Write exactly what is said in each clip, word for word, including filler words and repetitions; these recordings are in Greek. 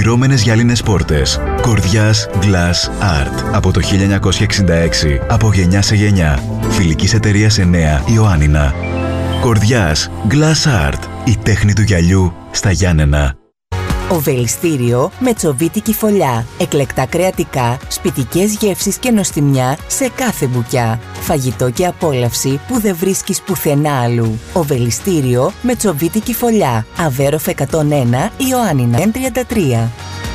Λυρώμενες γυάλινες πόρτες. Κορδιάς Glass Art. Από το χίλια εννιακόσια εξήντα έξι. Από γενιά σε γενιά. Φιλικής εταιρείας εννέα Ιωάννινα. Κορδιάς Glass Art. Η τέχνη του γυαλιού στα Γιάννενα. Οβελιστήριο με τσοβίτικη φωλιά. Εκλεκτά κρεατικά, σπιτικές γεύσεις και νοστιμιά σε κάθε μπουκιά. Φαγητό και απόλαυση που δεν βρίσκεις πουθενά αλλού. Οβελιστήριο με τσοβίτικη φωλιά. Αβέροφ εκατόν ένα Ιωάννινα Εν τριάντα τρία.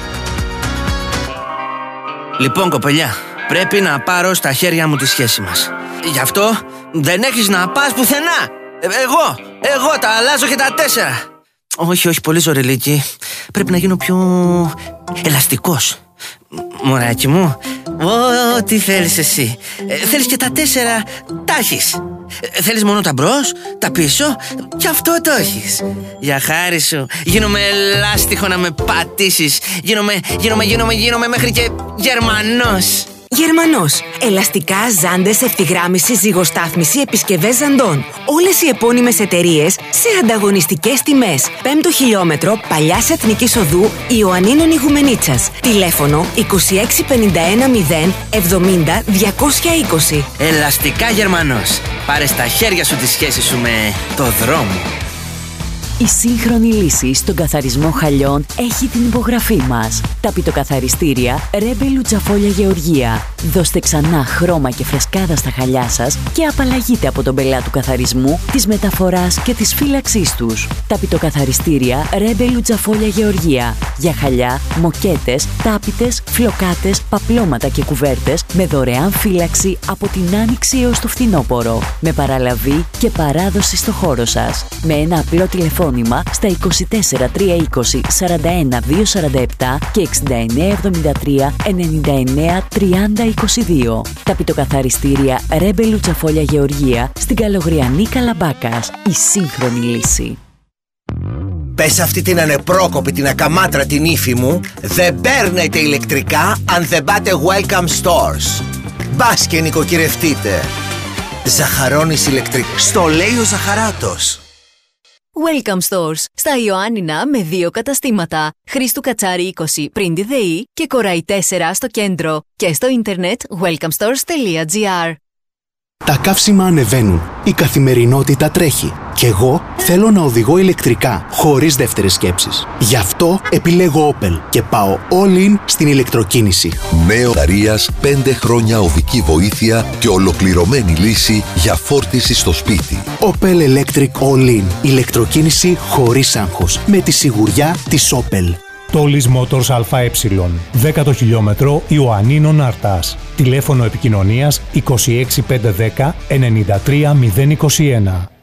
Λοιπόν, κοπελιά, πρέπει να πάρω στα χέρια μου τη σχέση μας. Γι' αυτό δεν έχεις να πας πουθενά. Ε, εγώ, εγώ τα αλλάζω και τα τέσσερα. Όχι, όχι, πολύ ζωριλίκι. Πρέπει να γίνω πιο ελαστικός. Μωράκι μου, ό,τι θέλεις εσύ. ε, Θέλεις και τα τέσσερα, τα έχεις. ε, Θέλεις μόνο τα μπρος, τα πίσω, και αυτό το έχεις. Για χάρη σου, γίνομαι ελάστιχο να με πατήσεις. Γίνομαι, γίνομαι, γίνομαι, γίνομαι μέχρι και Γερμανός. Γερμανός. Ελαστικά, ζάντες, ευθυγράμμιση, ζυγοστάθμιση, επισκευές ζαντών. Όλες οι επώνυμες εταιρείες σε ανταγωνιστικές τιμές. Πέμπτο χιλιόμετρο Παλιάς Εθνικής Οδού Ιωαννίνων Ιγουμενίτσας. Τηλέφωνο είκοσι έξι πενήντα ένα μηδέν εβδομήντα διακόσια είκοσι. Ελαστικά Γερμανός. Πάρε στα χέρια σου τη σχέση σου με το δρόμο. Η σύγχρονη λύση στον καθαρισμό χαλιών έχει την υπογραφή μας. Τα πιτοκαθαριστήρια Ρέμπε Λουτσαφόλια Γεωργία. Δώστε ξανά χρώμα και φρεσκάδα στα χαλιά σας και απαλλαγείτε από τον πελά του καθαρισμού, της μεταφοράς και της φύλαξής τους. Τα πιτοκαθαριστήρια Ρέμπε Λουτσαφόλια Γεωργία. Για χαλιά, μοκέτες, τάπητες, φλοκάτες, παπλώματα και κουβέρτες με δωρεάν φύλαξη από την άνοιξη έως το φθινόπωρο. Με παραλαβή και παράδοση στο χώρο σας. Με ένα απλό τηλεφώνημα στα είκοσι τέσσερα τριακόσια είκοσι σαράντα ένα διακόσια σαράντα επτά και εξήντα εννέα εβδομήντα τρία ενενήντα εννέα τριάντα είκοσι δύο. Τα πιτοκαθαριστήρια Ρέμπε Λουτσαφόλια Γεωργία στην Καλογριανή Καλαμπάκας. Η σύγχρονη λύση. Πες αυτή την ανεπρόκοπη, την ακαμάτρα την ύφη μου, δεν παίρνετε ηλεκτρικά αν δεν πάτε Welcome Stores. Μπας και νοικοκυρευτείτε. Ζαχαρώνεις ηλεκτρικά. Στο λέει ο Ζαχαράτος. Welcome Stores. Στα Ιωάννινα με δύο καταστήματα. Χρήστου Κατσάρη είκοσι πριν τη ΔΕΗ και Κοραή τέσσερα στο κέντρο. Και στο ίντερνετ welcome stores τελεία gr. Τα καύσιμα ανεβαίνουν. Η καθημερινότητα τρέχει. Κι εγώ θέλω να οδηγώ ηλεκτρικά, χωρίς δεύτερες σκέψεις. Γι' αυτό επιλέγω Opel και πάω all in στην ηλεκτροκίνηση. Νέο Δαρίας, πέντε χρόνια οδική βοήθεια και ολοκληρωμένη λύση για φόρτιση στο σπίτι. Opel Electric All In. Ηλεκτροκίνηση χωρίς άγχος. Με τη σιγουριά της Opel. Τόλις Motors ΑΕ, δέκατο χιλιόμετρο Ιωαννίνων Αρτάς. Τηλέφωνο επικοινωνίας είκοσι έξι πεντακόσια δέκα ενενήντα τρία μηδέν είκοσι ένα.